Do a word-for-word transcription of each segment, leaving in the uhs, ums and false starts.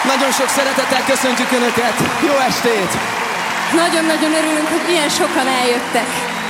Nagyon sok szeretettel köszöntjük Önöket! Jó estét! Nagyon-nagyon örülünk, hogy ilyen sokan eljöttek.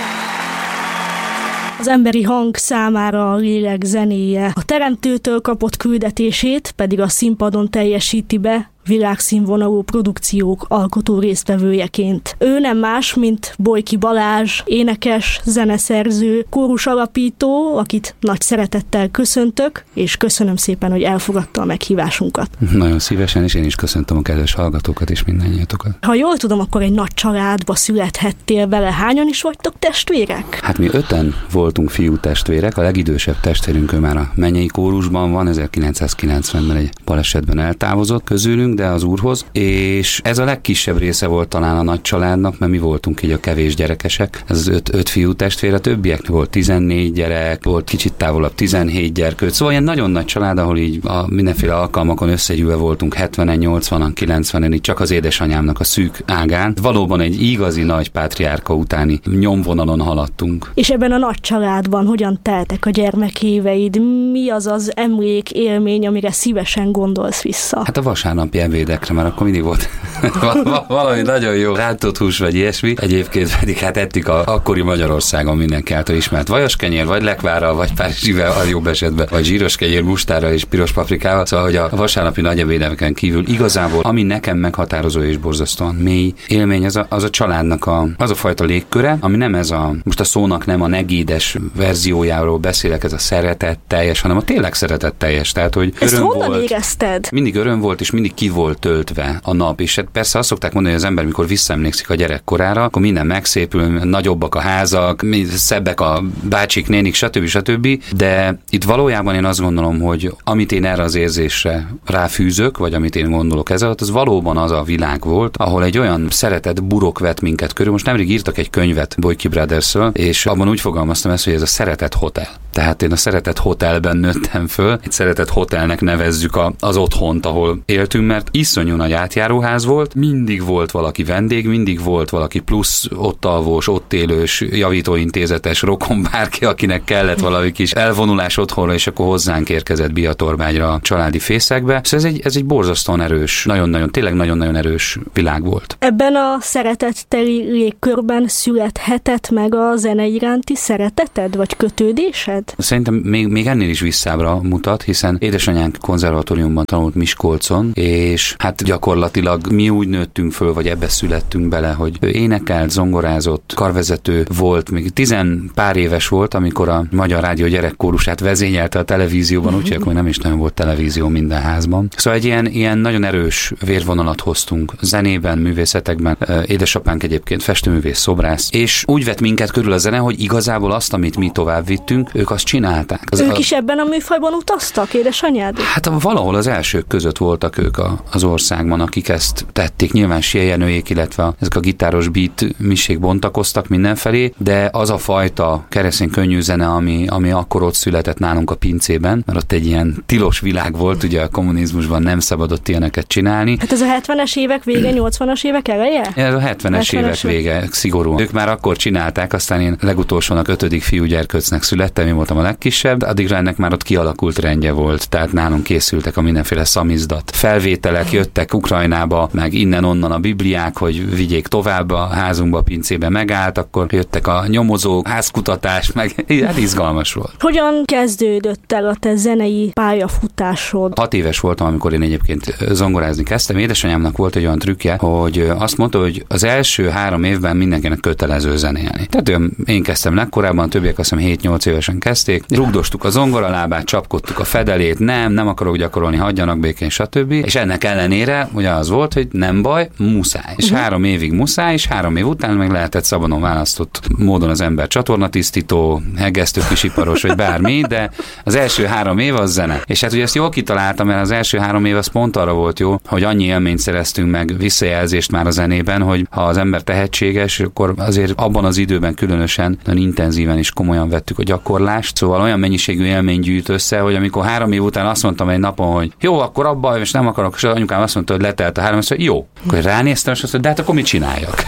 Az emberi hang számára a lélek zenéje. A teremtőtől kapott küldetését pedig a színpadon teljesíti be, világszínvonalú produkciók alkotó résztvevőjeként. Ő nem más, mint Bolyky Balázs, énekes, zeneszerző, kórus alapító, akit nagy szeretettel köszöntök, és köszönöm szépen, hogy elfogadta a meghívásunkat. Nagyon szívesen, és én is köszöntöm a kedves hallgatókat és mindannyiatokat. Ha jól tudom, akkor egy nagy családba születhettél vele. Hányan is vagytok testvérek? Hát mi öten voltunk fiú testvérek, a legidősebb testvérünk ő már a mennyei kórusban van, ezerkilencszázkilencvenben egy balesetben eltávozott közülünk, de az Úrhoz, és ez a legkisebb része volt talán a nagy családnak, mert mi voltunk így a kevés gyerekesek. Ez az öt, öt fiú testvér, a többiek volt tizennégy gyerek, volt kicsit távolabb tizenhét gyerkőc, szóval ilyen nagyon nagy család, ahol így a mindenféle alkalmakon összegyűlve voltunk hetvenen, nyolcvanan, kilencvenen, így csak az édesanyámnak a szűk ágán. Valóban egy igazi nagy pátriárka utáni nyomvonalon haladtunk. És ebben a nagy családban hogyan teltek a gyermekéveid? Mi az az emlék, élmény, amire szívesen gondolsz vissza? Hát a vasárnapi ebédekre, mert akkor mindig volt valami nagyon jó rántott hús, vagy ilyesmi. Egyébként pedig hát ettük a akkori Magyarországon mindenki által ismert vajaskenyér, vagy lekvárral, vagy párizsivel, a jobb esetben, vagy zsíros kenyér mustárral és piros paprikával. Szóval, hogy a vasárnapi nagy ebédeken kívül igazából, ami nekem meghatározó és borzasztóan mély élmény, az a, az a családnak a, az a fajta légköre, ami nem ez a, most a szónak nem a negédes verziójáról beszélek, ez a szeretetteljes, hanem a tényleg szeretetteljes. Tehát, hogy ezt öröm honnan volt, érezted? mindig öröm volt, és mindig ki volt töltve a nap, és hát persze azt szokták mondani, hogy az ember, mikor visszaemlékszik a gyerekkorára, akkor minden megszépül, nagyobbak a házak, szebbek a bácsik, nénik, stb. stb. De itt valójában én azt gondolom, hogy amit én erre az érzésre ráfűzök, vagy amit én gondolok ezzel, az valóban az a világ volt, ahol egy olyan szeretet burok vett minket körül. Most nemrég írtak egy könyvet Bolyky Brothersről, és abban úgy fogalmaztam ezt, hogy ez a szeretet hotel. Tehát én a szeretet hotelben nőttem föl, egy szeretet hotelnek nevezzük a, az otthont, ahol éltünk, mert iszonyú nagy átjáróház volt, mindig volt valaki vendég, mindig volt valaki plusz ott alvós, ott élős, javítóintézetes rokon, bárki, akinek kellett valami kis elvonulás otthonra, és akkor hozzánk érkezett Biatorbágyra a családi fészekbe. Szóval ez egy, ez egy borzasztóan erős, nagyon-nagyon, tényleg nagyon-nagyon erős világ volt. Ebben a szeretetteli légkörben születhetett meg a zene iránti szereteted, vagy kötődésed? Szerintem még, még ennél is visszábbra mutat, hiszen édesanyánk konzervatóriumban tanult Miskolcon, és hát gyakorlatilag mi úgy nőttünk föl, vagy ebbe születtünk bele, hogy ő énekelt, zongorázott, karvezető volt, még tizen pár éves volt, amikor a Magyar Rádió gyerekkórusát vezényelte a televízióban, úgyhogy akkor nem is nagyon volt televízió minden házban. Szóval egy ilyen, ilyen nagyon erős vérvonalat hoztunk zenében, művészetekben. Édesapánk egyébként festőművész, szobrász, és úgy vett minket körül a zene, hogy igazából azt, amit mi tovább vittünk, ők azt csinálták. Az ők a... is ebben a műfajban utaztak, édesanyád? Hát valahol az elsők között voltak ők a, az országban, akik ezt tették. Nyilván Siejenőjék, illetve a, ezek a gitáros beat misék bontakoztak mindenfelé, de az a fajta keresztény könnyű zene, ami, ami akkor ott született nálunk a pincében, mert ott egy ilyen tilos világ volt, ugye a kommunizmusban nem szabadott ilyeneket csinálni. Hát ez a hetvenes évek vége, nyolcvanas évek eleje? Ez a hetvenes évek vége, szigorúan. Ők már akkor csinálták, aztán én legutolsónak ötödik fiúgyerkőcnek születtem, én voltam a legkisebb, addigra ennek már ott kialakult rendje volt, tehát nálunk készültek a mindenféle szamizdat. Felvételek jöttek Ukrajnába, meg innen-onnan a bibliák, hogy vigyék tovább a házunkba, a pincébe megállt, akkor jöttek a nyomozók, házkutatás, meg hát izgalmas volt. Hogyan kezdődött el a te zenei pályafutásod? Hat éves voltam, amikor én egyébként zongorázni kezdtem. Édesanyámnak volt egy olyan trükkje, hogy azt mondta, hogy az első három évben mindenkinek kötelező zenélni. Tehát én kezdtem legkorábban, a többiek azt hiszem hét-nyolc évesen kezdték. Rugdostuk a zongoralábát, csapkodtuk a fedelét, nem, nem akarok gyakorolni, hagyjanak békén, stb. És ennek ellenére ugye az volt, hogy nem baj, muszáj. És uh-huh. három évig muszáj, és három év után meg lehetett szabadon választott módon az ember csatornatisztító, hegesztő kisiparos, vagy bármi, de az első három év az zene. És hát ugye ezt jól kitaláltam, mert az első három év az pont arra volt jó, hogy annyi élményt szereztünk meg, visszajelzést már a zenében, hogy ha az ember tehetséges, akkor azért abban az időben különösen nagyon intenzíven és komolyan vettük a gyakorlást. Szóval olyan mennyiségű élmény gyűjt össze, hogy amikor három év után azt mondtam egy napon, hogy jó, akkor abba, és nem akarok és az anyukám azt mondta, hogy letelt a három, azt mondta, jó. Akkor ránéztem, és azt mondta, de hát akkor mit csináljak?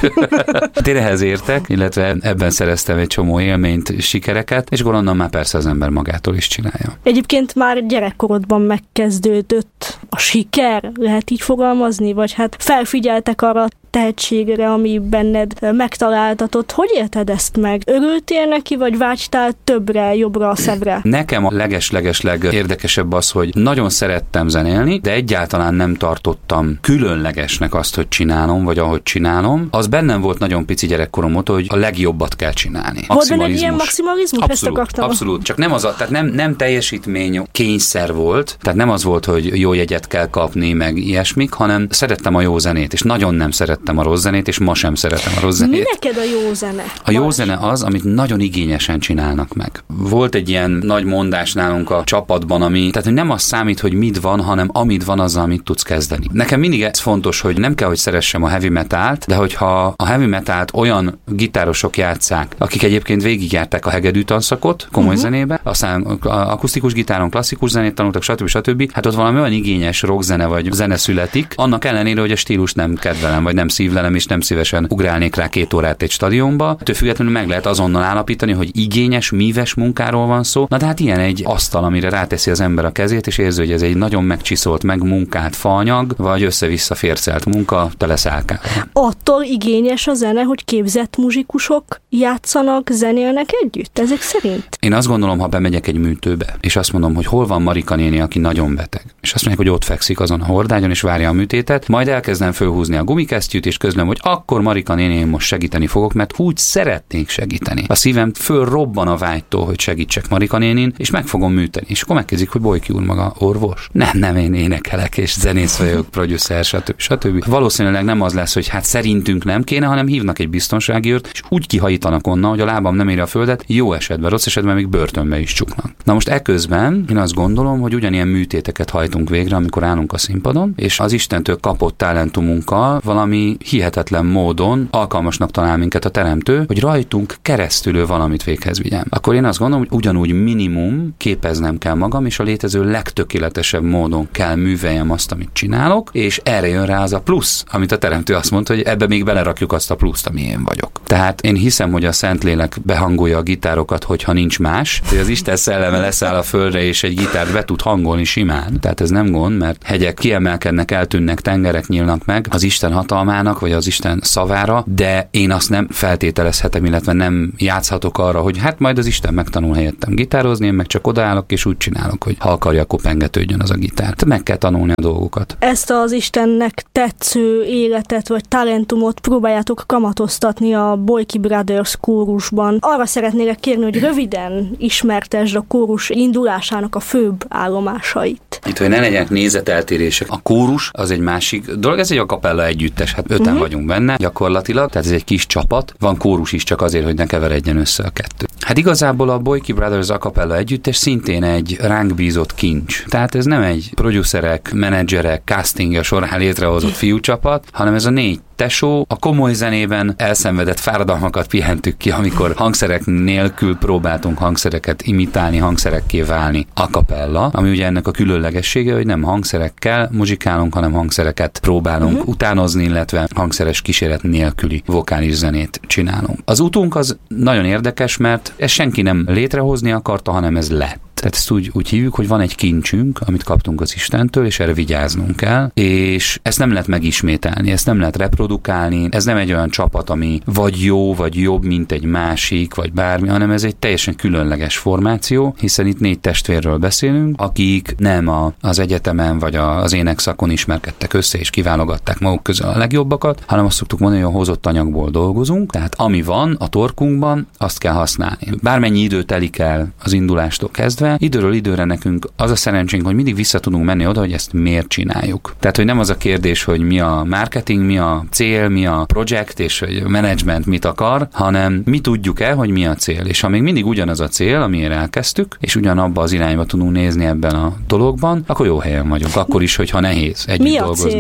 Én ehhez értek, illetve ebben szereztem egy csomó élményt, sikereket, és akkor onnan már persze az ember magától is csinálja. Egyébként már gyerekkorodban megkezdődött a siker, lehet így fogalmazni, vagy hát felfigyeltek arra tehetségre, ami benned megtaláltatott. Hogy élted ezt meg? Örültél neki, vagy vágytál többre, jobbra, szebbre? Nekem a leges-legesleg érdekesebb az, hogy nagyon szerettem zenélni, de egyáltalán nem tartottam különlegesnek azt, hogy csinálom, vagy ahogy csinálom. Az bennem volt nagyon pici gyerekkorom óta, hogy a legjobbat kell csinálni. Volt benne egy ilyen maximalizmus? Abszolút, ezt akartam. abszolút. Csak nem az a, tehát nem, nem teljesítmény kényszer volt, tehát nem az volt, hogy jó jegyet kell kapni, meg ilyesmik, hanem szerettem a jó zenét, és nagyon nem szerettem a rossz zenét, és ma sem szeretem a rossz zenét. Mi neked a jó zene? A jó zene az, amit nagyon igényesen csinálnak meg. Volt egy ilyen nagy mondás nálunk a csapatban, ami, tehát hogy nem az számít, hogy mit van, hanem amit van, azzal, amit tudsz kezdeni. Nekem mindig ez fontos, hogy nem kell, hogy szeressem a heavy metalt, de hogyha a heavy metalt olyan gitárosok játsszák, akik egyébként végigjárták a hegedű tanszakot komoly uh-huh. zenébe, aztán akusztikus gitáron klasszikus zenét tanultak, stb. stb. Hát ott valami olyan igényes rockzene vagy zene születik, annak ellenére, hogy a stílus nem kedvelem, vagy nem szívlelem, és nem szívesen ugrálnék rá két órát egy stadionba. Ettől függetlenül meg lehet azonnal állapítani, hogy igényes, míves munkáról van szó. Na de hát ilyen egy asztal, amire ráteszi az ember a kezét, és érzi, hogy ez egy nagyon megcsiszolt, megmunkált faanyag, vagy össze-vissza fércelt munka, tele szálkával. Attól igényes a zene, hogy képzett muzsikusok játszanak, zenélnek együtt, ezek szerint? Én azt gondolom, ha bemegyek egy műtőbe, és azt mondom, hogy hol van Marika néni, aki nagyon beteg, és azt mondják, hogy ott fekszik azon a hordágyon, és várja a műtétet, majd elkezdem fölhúzni a gumikesztyűt, és közlöm, hogy akkor Marika néni, én most segíteni fogok, mert úgy szeretnék segíteni. A szívem fölrobban a vágytól, hogy segítsek Marika nénin, és meg fogom műteni. És akkor megkezdik, hogy Bolyki úr maga orvos. Nem, nem, én énekelek, és zenész vagyok, producer, stb. stb. Valószínűleg nem az lesz, hogy hát szerintünk nem kéne, hanem hívnak egy biztonsági őrt, és úgy kihajítanak onnan, hogy a lábam nem éri a földet, jó esetben, rossz esetben még börtönbe is csuknak. Na most eközben én azt gondolom, hogy ugyanilyen műtéteket hajtunk végre, amikor állunk a színpadon, és az Istentől kapott talentumunkkal valami hihetetlen módon alkalmasnak talál minket a teremtő, hogy rajtunk keresztül valamit véghez vigyem. Akkor én azt gondolom, hogy ugyanúgy minimum képeznem kell magam, és a létező legtökéletesebb módon kell műveljem azt, amit csinálok, és erre jön rá az a plusz, amit a teremtő azt mondta, hogy ebbe még belerakjuk azt a pluszt, ami én vagyok. Tehát én hiszem, hogy a Szentlélek behangolja a gitárokat, hogyha nincs más, hogy az Isten szelleme leszáll a földre, és egy gitárt be tud hangolni simán. Tehát ez nem gond, mert hegyek kiemelkednek, eltűnnek, tengerek nyílnak meg az Isten hatalmának, vagy az Isten szavára, de én azt nem feltételezhetem, illetve nem játszhatok arra, hogy hát majd az Isten megtanul helyettem gitározni, én meg csak odaállok, és úgy csinálok, hogy ha akarja, akkor pengetődjön az a gitár. Tehát meg kell tanulni a dolgokat. Ezt az Istennek tetsző életet, vagy talentumot próbáljátok kamatoztatni a Bolyki Brothers kórusban. Arra szeretnélek kérni, hogy röviden ismertesd a kórus indulásának a főbb állomásait. Itt, hogy ne legyenek nézeteltérések. A kórus az egy másik dolog, ez egy a kapella együttes, hát öten uh-huh. vagyunk benne gyakorlatilag, tehát ez egy kis csapat, van kórus is csak azért, hogy ne keveredjen össze a kettő. Hát igazából a Bolyki Brothers a kapella együttes szintén egy ránk bízott kincs. Tehát ez nem egy producerek, menedzserek, castingja során létrehozott fiúcsapat, hanem ez a négy tesó, a komoly zenében elszenvedett fáradalmakat pihentük ki, amikor hangszerek nélkül próbáltunk hangszereket imitálni, hangszerekké válni a kapella, ami ugye ennek a különlegessége, hogy nem hangszerekkel muzsikálunk, hanem hangszereket próbálunk uh-huh. utánozni, illetve hangszeres kíséret nélküli vokális zenét csinálunk. Az utunk az nagyon érdekes, mert ezt senki nem létrehozni akarta, hanem ez lett. Tehát ezt úgy, úgy hívjuk, hogy van egy kincsünk, amit kaptunk az Istentől, és erre vigyáznunk kell, és ezt nem lehet megismételni, ezt nem lehet reprodukálni, ez nem egy olyan csapat, ami vagy jó, vagy jobb, mint egy másik, vagy bármi, hanem ez egy teljesen különleges formáció, hiszen itt négy testvérről beszélünk, akik nem a, az egyetemen, vagy a, az énekszakon ismerkedtek össze, és kiválogatták maguk közül a legjobbakat, hanem azt szoktuk mondani, hogy a hozott anyagból dolgozunk, tehát ami van a torkunkban, azt kell használni. Bármennyi idő telik el az indulástól kezdve, időről időre nekünk az a szerencsénk, hogy mindig vissza tudunk menni oda, hogy ezt miért csináljuk. Tehát, hogy nem az a kérdés, hogy mi a marketing, mi a cél, mi a projekt, és hogy a management mit akar, hanem mi tudjuk-e, hogy mi a cél. És ha még mindig ugyanaz a cél, amiért elkezdtük, és ugyanabba az irányba tudunk nézni ebben a dologban, akkor jó helyen vagyunk. Akkor is, hogyha nehéz együtt mi a dolgozni. Cél?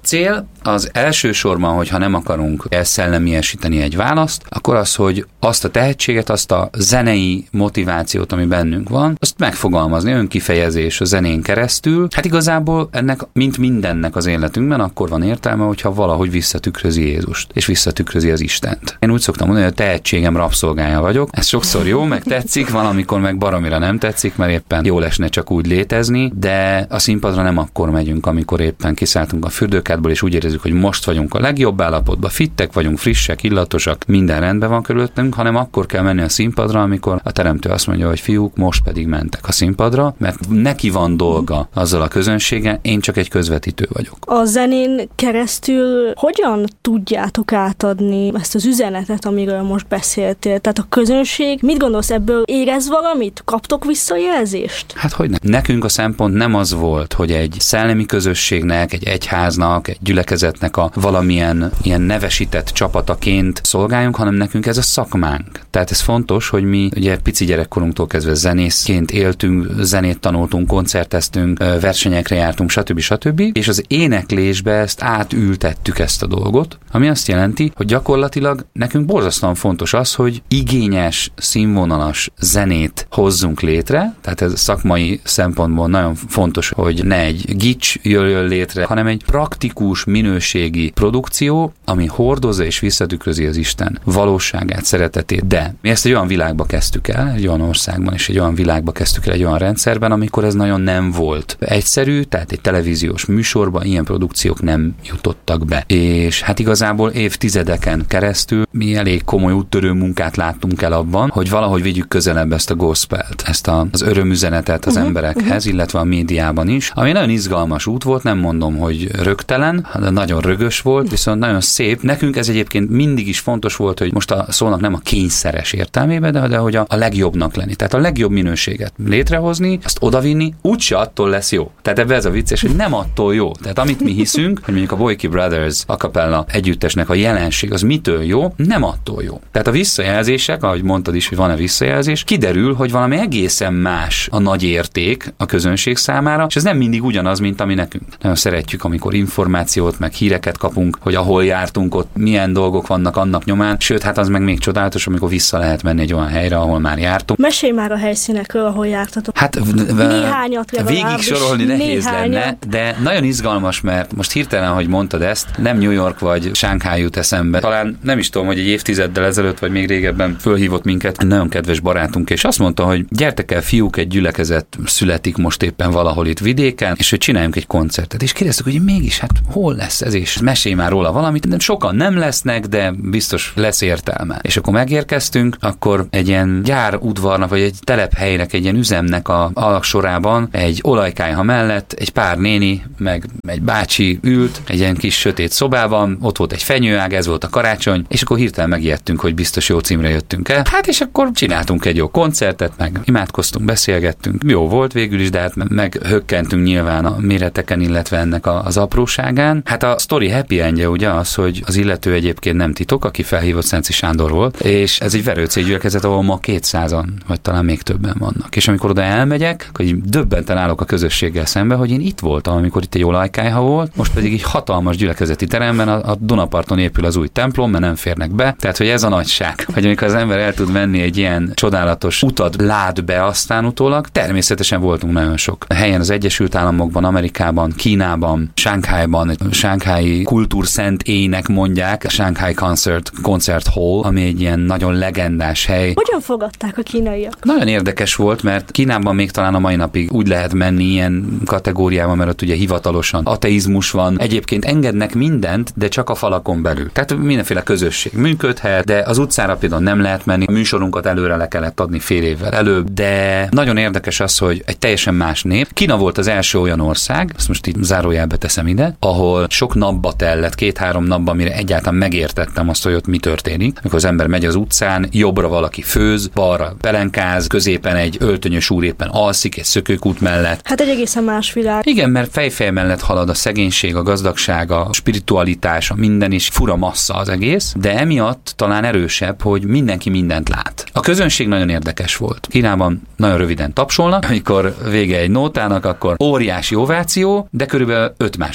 cél az elsősorban, hogyha nem akarunk elszellemiesíteni egy választ, akkor az, hogy azt a tehetséget, azt a zenei motivációt, ami bennünk van, azt megfogalmazni, önkifejezés a zenén keresztül. Hát igazából ennek, mint mindennek az életünkben, akkor van értelme, hogyha valahogy visszatükrözi Jézust, és visszatükrözi az Istent. Én úgy szoktam mondani, hogy a tehetségem rabszolgája vagyok. Ez sokszor jó, meg tetszik, valamikor meg baromira nem tetszik, mert éppen jól esne csak úgy létezni, de a színpadra nem akkor megyünk, amikor éppen kiszálltunk a fürdőkádból, és úgy érezzük, hogy most vagyunk a legjobb állapotban, fittek vagyunk, frissek, illatosak, minden rendben van körülöttünk, hanem akkor kell menni a színpadra, amikor a teremtő azt mondja, hogy fiúk, most pedig mentek a színpadra, mert neki van dolga azzal a közönséggel, én csak egy közvetítő vagyok. A zenén keresztül hogyan tudjátok átadni ezt az üzenetet, amiről most beszéltél? Tehát a közönség, mit gondolsz ebből, érez valamit? Kaptok visszajelzést? Hát hogy nem. Nekünk a szempont nem az volt, hogy egy szellemi közösségnek, egy egyháznak, egy gyülekezetnek a valamilyen ilyen nevesített csapataként szolgáljunk, hanem nekünk ez a szakmánk. Tehát ez fontos, hogy mi ugye pici gyerekkorunktól kezdve zenészként éltünk, zenét tanultunk, koncerteztünk, versenyekre jártunk, stb. stb. És az éneklésbe ezt átültettük ezt a dolgot, ami azt jelenti, hogy gyakorlatilag nekünk borzasztóan fontos az, hogy igényes, színvonalas zenét hozzunk létre, tehát ez szakmai szempontból nagyon fontos, hogy ne egy gics jöjjön létre, hanem egy praktikus, minőségi produkció, ami hordozza és visszatükrözi az Isten valóságát, szeretetét. De mi ezt egy olyan világba kezdtük el, egy olyan országban és egy olyan világba kezdtük el, egy olyan rendszerben, amikor ez nagyon nem volt egyszerű, tehát egy televíziós műsorban ilyen produkciók nem jutottak be. És hát igazából évtizedeken keresztül mi elég komoly úttörő munkát láttunk el abban, hogy valahogy vigyük közelebb ezt a gospelt, ezt a, az örömüzenetet az uh-huh, emberekhez, uh-huh. illetve a médiában is, ami nagyon izgalmas út volt, nem mondom, hogy rögtelen, de nagyon rögös volt, viszont nagyon szép. Nekünk ez egyébként mindig is fontos volt, hogy most a szónak nem a kényszeres értelmében, de, de hogy a, a legjobbnak lenni. Tehát a legjobb minőséget létrehozni, azt odavinni, úgyse attól lesz jó. Tehát ebben ez a vicces, hogy nem attól jó. Tehát amit mi hiszünk, hogy mondjuk a Boyki Brothers a cappella együttesnek a jelenség, az mitől jó, nem attól jó. Tehát a visszajelzések, ahogy mondtad is, hogy van-e visszajelzés, kiderül, hogy valami egészen más a nagy érték a közönség számára, és ez nem mindig ugyanaz, mint ami nekünk. Nagyon szeretjük, amikor információt, meg híreket kapunk, hogy ahol jártunk, ott milyen dolgok vannak annak nyomán, sőt, hát az meg még csodálatos, amikor vissza lehet menni egy olyan helyre, ahol már jártunk. Mesélj már a helyszínekről, ahol jártatok. Hát néhányat végig sorolni nehéz néhányat. lenne, de nagyon izgalmas, mert most hirtelen, hogy mondtad ezt, nem New York vagy Shanghai jut eszembe. Talán nem is tudom, hogy egy évtizeddel ezelőtt, vagy még régebben fölhívott minket egy nagyon kedves barátunk, és azt mondta, hogy gyertek el, fiúk, egy gyülekezet születik most éppen valahol itt vidéken, és hogy csináljunk egy koncertet. És kérdeztük, hogy mégis, hát hol lesz ez, és mesélj már róla valamit. Nem, sokan nem lesznek, de biztos lesz értelme. És akkor megérkeztünk, akkor egy ilyen gyárudvarnak, vagy egy telephelynek, egy ilyen üzemnek a alaksorában egy olajkályha mellett egy pár néni, meg egy bácsi ült egy ilyen kis sötét szobában, ott volt egy fenyőág, ez volt a karácsony, és akkor hirtelen megijedtünk, hogy biztos jó címre jöttünk el. Hát és akkor csináltunk egy jó koncertet, meg imádkoztunk, beszélgettünk. Jó volt végül is, de hát meghökkentünk nyilván a méreteken, illetve ennek a, az apróságán. Hát a sztori happy endje ugye az, hogy az illető egyébként nem titok, aki felhívott Szenci Sándor volt, és ez egy verőcég gyülekezet, ahol ma kétszázan, vagy talán még többen vannak. És amikor oda elmegyek, akkor így döbbenten állok a közösséggel szembe, hogy én itt voltam, amikor itt egy olajkályha volt, most pedig egy hatalmas gyülekezeti teremben a, a Dunaparton épül az új templom, mert nem férnek be. Tehát, hogy ez a nagyság, hogy amikor az ember el tud venni egy ilyen csodálatos utat, lát be aztán utólag. Természetesen voltunk nagyon sok helyen az Egyesült Államokban, Amerikában, Kínában, Shanghaiban, Shanghai kultúrszent ének mondják, a Shanghai Concert, Concert Hall, ami egy ilyen nagyon legendás hely. Hogyan fogadták a kínaiak? Nagyon érdekes volt, mert Kínában még talán a mai napig úgy lehet menni ilyen kategóriában, mert ott ugye hivatalosan ateizmus van. Egyébként engednek mindent, de csak a falakon belül. Tehát mindenféle közösség működhet, de az utcára például nem lehet menni. A műsorunkat előre le kellett adni fél évvel előbb, de nagyon érdekes az, hogy egy teljesen más nép. Kína volt az első olyan ország, ezt most így zárójelbe teszem ide, ahol sok napba tellett, két-három napban, mire egyáltalán megértettem azt, hogy ott mi történik. Amikor az ember megy az utcán, jobbra valaki főz, balra pelenkáz, középen egy öltönyös úr éppen alszik egy szökőkút mellett. Hát egy egészen más világ. Igen, mert fejfej mellett halad a szegénység, a gazdagság, a spiritualitás, a minden is, fura massza az egész, de emiatt talán erősebb, hogy mindenki mindent lát. A közönség nagyon érdekes volt. Kínában nagyon röviden tapsolnak, amikor vége egy nótának, akkor óriási ováció, de körülbelül öt másodperc.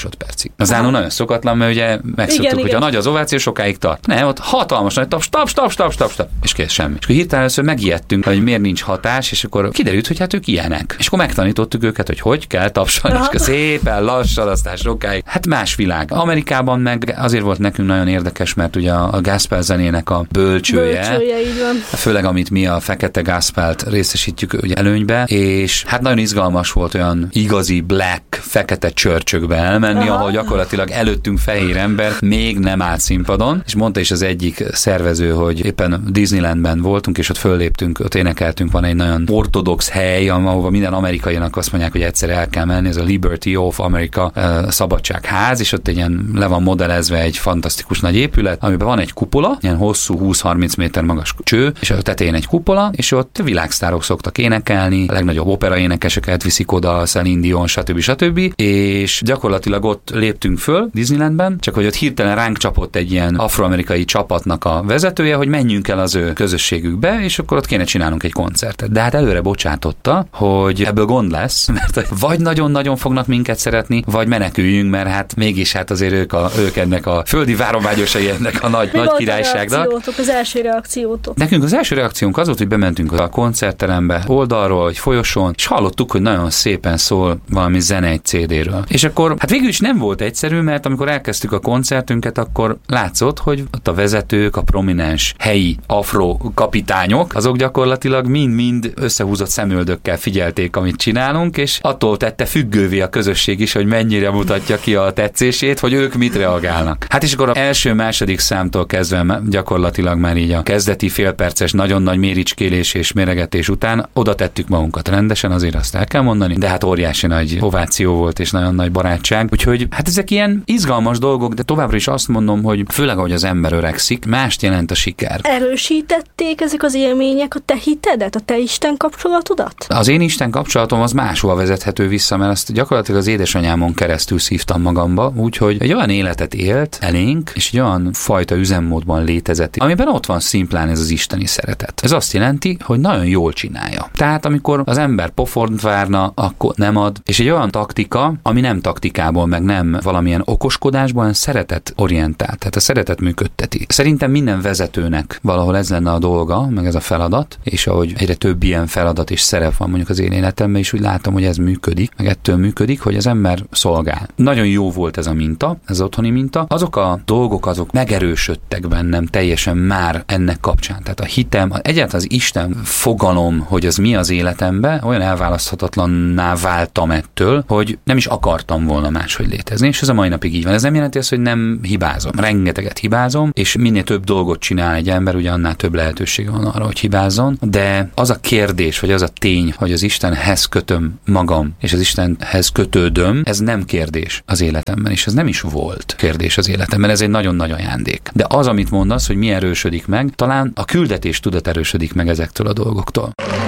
tetszik. Az nálunk nagyon szokatlan, mert ugye megszoktuk, hogy a nagy az ováció, sokáig tart. Nem, ott hatalmas nagy taps, taps, taps, taps, taps, taps, és kész, semmi. És akkor hirtelen először megijedtünk, hogy miért nincs hatás, és akkor kiderült, hogy hát ők ilyenek. És akkor megtanítottuk őket, hogy hogy kell tapsolni, és akkor szépen lassan, aztán sokáig. Hát más világ. Amerikában meg azért volt nekünk nagyon érdekes, mert ugye a gospel zenének a bölcsője, Bölcsője, így van. főleg amit mi a fekete gospelt részesítjük ugye előnybe, és hát nagyon izgalmas volt olyan igazi black, fekete csörcsökbe elmenni, aha, ahol gyakorlatilag előttünk fehér ember még nem állt színpadon, és mondta is az egyik szervező, hogy éppen Disneylandben voltunk, és ott fölléptünk, ott énekeltünk, van egy nagyon ortodox hely, ahova minden amerikainak azt mondják, hogy egyszer el kell menni, ez a Liberty of America uh, szabadságház, és ott egy ilyen le van modellezve egy fantasztikus nagy épület, amiben van egy kupola, ilyen hosszú húsz-harminc méter magas cső, és a tetején egy kupola, és ott világsztárok szoktak énekelni, a legnagyobb operaénekeseket viszik oda, Celine Dion, stb. stb. És gyakorlatilag ott léptünk föl Disneylandben, csak hogy ott hirtelen ránk csapott egy ilyen afroamerikai csapatnak a vezetője, hogy menjünk el az ő közösségükbe, és akkor ott kéne csinálnunk egy koncertet. De hát előre bocsátotta, hogy ebből gond lesz, mert vagy nagyon-nagyon fognak minket szeretni, vagy meneküljünk, mert hát mégis hát azért ők, a, ők ennek a földi várományosai ennek a nagy, nagy királyságnak. Az első reakciótok? Nekünk az első reakciónk az volt, hogy bementünk a koncertterembe oldalról, egy folyosón, és hallottuk, hogy nagyon szépen szól valami zene egy cé dé-ről. És akkor hát végül is nem volt egyszerű, mert amikor elkezdtük a koncertünket, akkor látszott, hogy ott a vezetők, a prominens helyi afro kapitányok, azok gyakorlatilag mind-mind összehúzott szemöldökkel figyelték, amit csinálunk, és attól tette függővé a közösség is, hogy mennyire mutatja ki a tetszését, hogy ők mit reagálnak. Hát és akkor az első-második számtól kezdve gyakorlatilag már így a kezdeti félperces nagyon nagy méricskélés és méregetés után oda tettük magunkat rendesen, azért azt el kell mondani, de hát óriási nagy ováció volt és nagyon nagy barátság. Úgyhogy hát ezek ilyen izgalmas dolgok, de továbbra is azt mondom, hogy főleg ahogy az ember öregszik, mást jelent a siker. Erősítették ezek az élmények a te hitedet, a te Isten kapcsolatodat? Az én Isten kapcsolatom az máshol vezethető vissza, mert azt gyakorlatilag az édesanyámon keresztül szívtam magamba, úgyhogy egy olyan életet élt elénk, és egy olyan fajta üzemmódban létezett, amiben ott van szimplán ez az isteni szeretet. Ez azt jelenti, hogy nagyon jól csinálja. Tehát amikor az ember pofont várna, akkor nem ad, és egy olyan taktika, ami nem taktikából, meg nem valamilyen okoskodásból, hanem szeretet orientált. Tehát a szeretet működteti. Szerintem minden vezetőnek valahol ez lenne a dolga, meg ez a feladat, és ahogy egyre több ilyen feladat és szerep van mondjuk az én életemben, és úgy látom, hogy ez működik, meg ettől működik, hogy az ember szolgál. Nagyon jó volt ez a minta, ez az otthoni minta. Azok a dolgok, azok megerősödtek bennem teljesen már ennek kapcsán. Tehát a hitem, egyáltalán az Isten fogalom, hogy az mi az életemben, olyan elválaszthatatlanná váltam ettől, hogy nem is akartam volna máshogy létezni, és ez a mai napig így van. Ez nem jelenti azt, hogy nem hibázom. Rengeteget hibázom, és minél több dolgot csinál egy ember, ugye annál több lehetősége van arra, hogy hibázzon, de az a kérdés, vagy az a tény, hogy az Istenhez kötöm magam, és az Istenhez kötődöm, ez nem kérdés az életemben, és ez nem is volt kérdés az életemben, ez egy nagyon nagy ajándék. De az, amit mondasz, hogy mi erősödik meg, talán a küldetés tudat erősödik meg ezektől a dolgoktól.